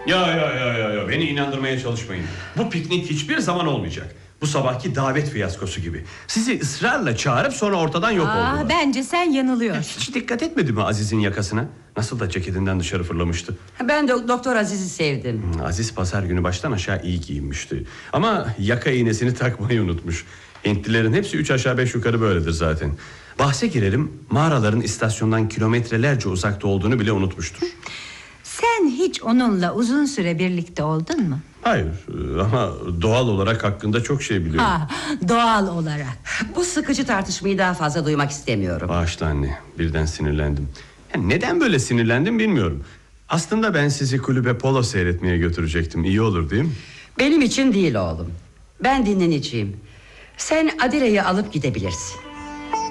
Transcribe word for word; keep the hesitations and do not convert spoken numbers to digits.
Ya ya ya ya ya beni inandırmaya çalışmayın. Bu piknik hiçbir zaman olmayacak. Bu sabahki davet fiyaskosu gibi. Sizi ısrarla çağırıp sonra ortadan yok Aa, oldular. Bence sen yanılıyorsun. Hiç dikkat etmedi mi Aziz'in yakasına? Nasıl da ceketinden dışarı fırlamıştı. Ben de Doktor Aziz'i sevdim. Aziz pazar günü baştan aşağı iyi giyinmişti. Ama yaka iğnesini takmayı unutmuş. Hintlilerin hepsi üç aşağı beş yukarı böyledir zaten. Bahse girelim, mağaraların istasyondan kilometrelerce uzakta olduğunu bile unutmuştur. Sen hiç onunla uzun süre birlikte oldun mu? Hayır ama doğal olarak hakkında çok şey biliyorum. Ha, doğal olarak. Bu sıkıcı tartışmayı daha fazla duymak istemiyorum. Bağışla anne, birden sinirlendim. Yani neden böyle sinirlendim bilmiyorum. Aslında ben sizi kulübe polo seyretmeye götürecektim. İyi olur değil mi? Benim için değil oğlum. Ben dinleneceğim. Sen Adire'yi alıp gidebilirsin.